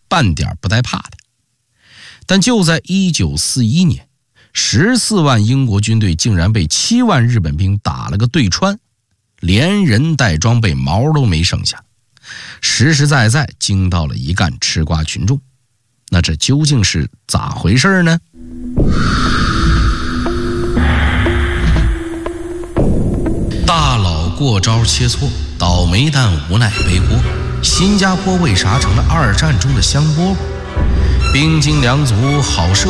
半点不带怕的。但就在1941年，14万英国军队竟然被7万日本兵打了个对穿，连人带装备毛都没剩下，实实在在惊到了一干吃瓜群众。那这究竟是咋回事呢？大佬过招切磋，倒霉蛋无奈背锅。新加坡为啥成了2战中的香饽饽？兵精粮足，好射